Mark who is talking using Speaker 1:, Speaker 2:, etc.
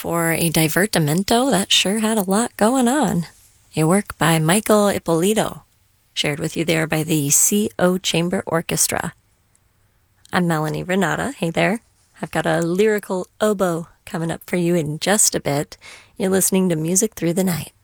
Speaker 1: for a divertimento that sure had a lot going on. A work by Michael Ippolito, shared with you there by the CO Chamber Orchestra. I'm Melanie Renata. Hey there. I've got a lyrical oboe coming up for you in just a bit. You're listening to Music Through the Night.